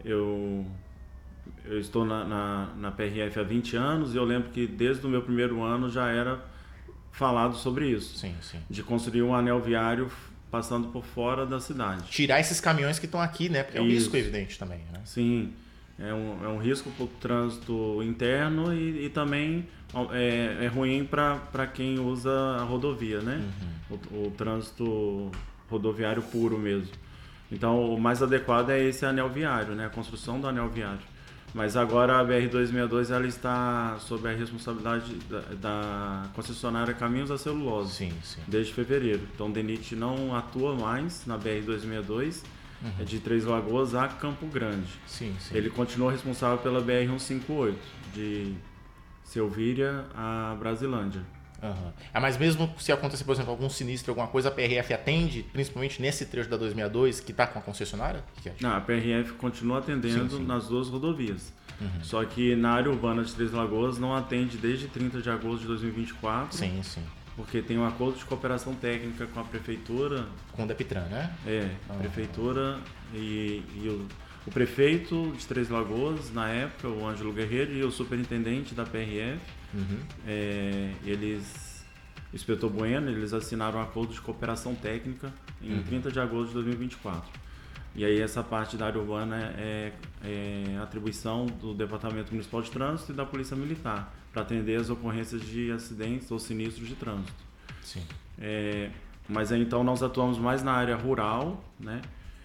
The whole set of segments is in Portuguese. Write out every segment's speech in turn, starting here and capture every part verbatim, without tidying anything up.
eu, eu estou na, na, na P R F há vinte anos e eu lembro que desde o meu primeiro ano já era falado sobre isso. Sim, sim. De construir um anel viário passando por fora da cidade. Tirar esses caminhões que estão aqui, né? Porque é um Isso. risco evidente também, né? Sim, é um, é um risco para o trânsito interno e, e também é, é ruim para quem usa a rodovia, né? Uhum. O, o trânsito rodoviário puro mesmo. Então, o mais adequado é esse anel viário, né? A construção do anel viário. Mas agora a B R duzentos e sessenta e dois ela está sob a responsabilidade da, da concessionária Caminhos da Celulose, sim, sim. desde fevereiro. Então, o DENIT não atua mais na B R duzentos e sessenta e dois, uhum. É de Três Lagoas a Campo Grande. Sim, sim. Ele continua responsável pela B R cento e cinquenta e oito, de Selvíria a Brasilândia. Uhum. Ah, mas mesmo se acontecer, por exemplo, algum sinistro, alguma coisa, a P R F atende, principalmente nesse trecho da duzentos e sessenta e dois, que está com a concessionária? O que é? Não, a P R F continua atendendo sim, sim. nas duas rodovias. Uhum. Só que na área urbana de Três Lagoas não atende desde trinta de agosto de dois mil e vinte e quatro. Sim, sim. Porque tem um acordo de cooperação técnica com a prefeitura. Com o DEPITRAN, né? É, a uhum. prefeitura e, e o, o prefeito de Três Lagoas, na época, o Ângelo Guerreiro, e o superintendente da P R F, uhum. é, eles, o inspetor Bueno, eles assinaram um acordo de cooperação técnica em uhum. trinta de agosto de dois mil e vinte e quatro. E aí essa parte da área urbana é, é atribuição do Departamento Municipal de Trânsito e da Polícia Militar, para atender as ocorrências de acidentes ou sinistros de trânsito. Sim. É, mas aí, então nós atuamos mais na área rural, né?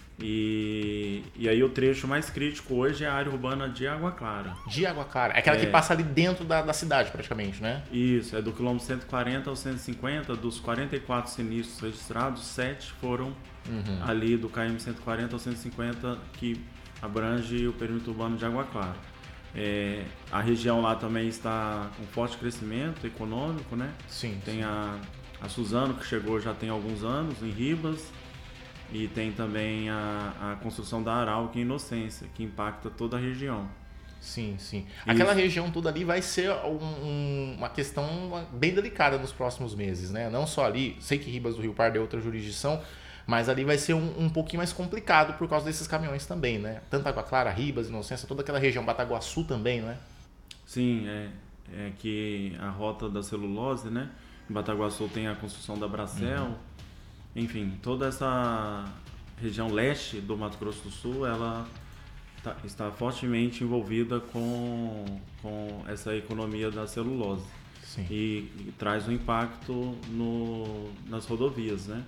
E, e aí o trecho mais crítico hoje é a área urbana de Água Clara. De Água Clara, é aquela é, que passa ali dentro da, da cidade praticamente, né? Isso, é do quilômetro cento e quarenta ao cento e cinquenta, dos quarenta e quatro sinistros registrados, sete foram uhum. ali do K M cento e quarenta ao cento e cinquenta, que abrange o perímetro urbano de Água Clara. É, a região lá também está com forte crescimento econômico, né? Sim. Tem sim. A, a Suzano, que chegou já tem alguns anos, em Ribas, e tem também a, a construção da Arauco em Inocência, que impacta toda a região. Sim, sim. Aquela Isso. região toda ali vai ser um, um, uma questão bem delicada nos próximos meses, né? Não só ali, sei que Ribas do Rio Pardo é outra jurisdição, mas ali vai ser um, um pouquinho mais complicado por causa desses caminhões também, né? Tanto Água Clara, Ribas, Inocência, toda aquela região, Bataguaçu também, né? Sim, é, é que a rota da celulose, né? Em Bataguaçu tem a construção da Bracel, uhum. Enfim, toda essa região leste do Mato Grosso do Sul, ela tá, está fortemente envolvida com, com essa economia da celulose. Sim. E, e traz um impacto no, nas rodovias, né?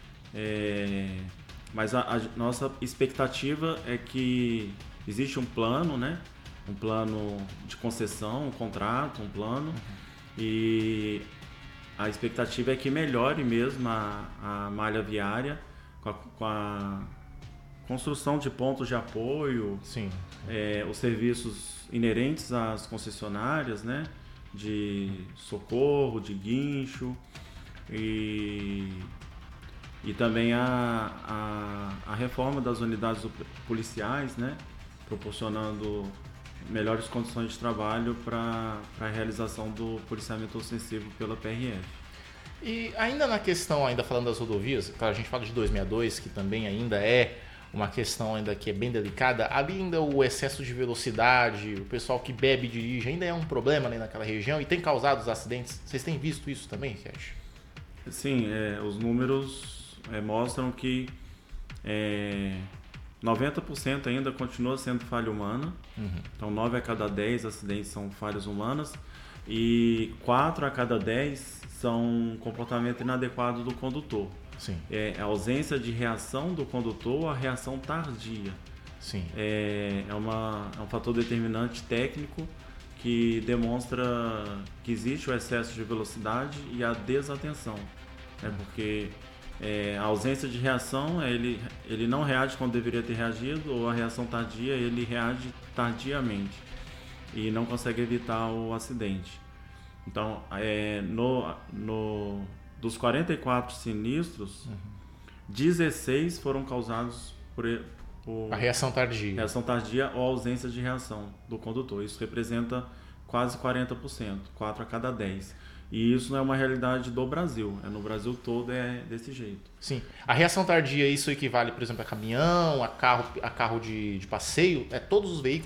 É, mas a, a nossa expectativa é que existe um plano, né? Um plano de concessão, um contrato, um plano, uhum. E a expectativa é que melhore mesmo a, a malha viária com a, com a construção de pontos de apoio, sim, sim. É, os serviços inerentes às concessionárias, né? De socorro, de guincho e, e também a, a, a reforma das unidades policiais, né? Proporcionando melhores condições de trabalho para a realização do policiamento ostensivo pela P R F. E ainda na questão, ainda falando das rodovias, claro, a gente fala de duzentos e sessenta e dois, que também ainda é uma questão ainda que é bem delicada, ali ainda o excesso de velocidade, o pessoal que bebe e dirige, ainda é um problema ali naquela região e tem causado os acidentes. Vocês têm visto isso também, Cash? Sim, é, os números é, mostram que é, noventa por cento ainda continua sendo falha humana, uhum. Então nove a cada dez acidentes são falhas humanas e quatro a cada dez são comportamento inadequado do condutor. Sim. É a ausência de reação do condutor ou a reação tardia. Sim. É, é, uma, é um fator determinante técnico que demonstra que existe o excesso de velocidade e a desatenção, né? Porque é, a ausência de reação, ele, ele não reage quando deveria ter reagido, ou a reação tardia, ele reage tardiamente e não consegue evitar o acidente. Então, é, no, no, dos quarenta e quatro sinistros, uhum. dezesseis foram causados por, por a reação tardia. reação tardia ou ausência de reação do condutor. Isso representa quase quarenta por cento, quatro a cada dez. E isso não é uma realidade do Brasil, é no Brasil todo é desse jeito. Sim. A reação tardia, isso equivale, por exemplo, a caminhão, a carro, a carro de, de passeio, é todos os veículos